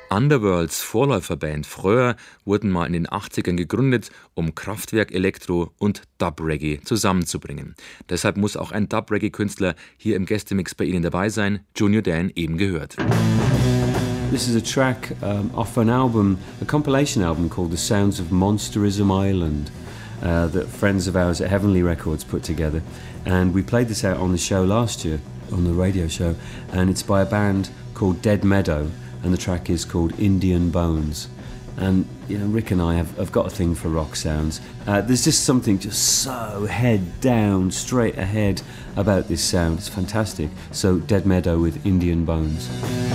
Underworlds Vorläuferband Fröer wurden mal in den 80ern gegründet, um Kraftwerk Elektro und Dub-Reggae zusammenzubringen. Deshalb muss auch ein Dub-Reggae-Künstler hier im Gästemix bei Ihnen dabei sein, Junior Dan eben gehört. This is a track off an album, a compilation album called The Sounds of Monsterism Island that friends of ours at Heavenly Records put together. And we played this out on the show last year, on the radio show, and it's by a band called Dead Meadow, and the track is called Indian Bones. And you know, Rick and I have got a thing for rock sounds. There's just something just so head down, straight ahead about this sound. It's fantastic. So Dead Meadow with Indian Bones.